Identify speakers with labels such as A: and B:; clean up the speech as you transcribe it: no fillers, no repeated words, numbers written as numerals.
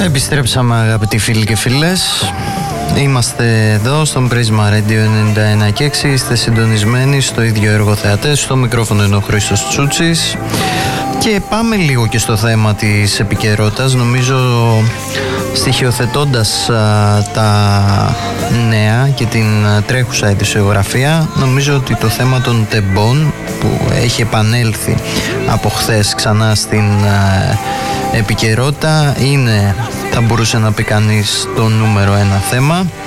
A: Επιστρέψαμε αγαπητοί φίλοι και φίλες. Είμαστε εδώ στον Πρίσμα Radio 91 και 6. Είστε συντονισμένοι στο ίδιο έργο θεατές. Στο μικρόφωνο είναι ο Χρήστος Τσούτσης. Και πάμε λίγο και στο θέμα της επικαιρότητας. Νομίζω στοιχειοθετώντας τα νέα και την τρέχουσα ειδησιογραφία, νομίζω ότι το θέμα των τεμπών που έχει επανέλθει από χθες ξανά στην επικαιρότητα είναι, θα μπορούσε να πει κανείς, το νούμερο ένα θέμα.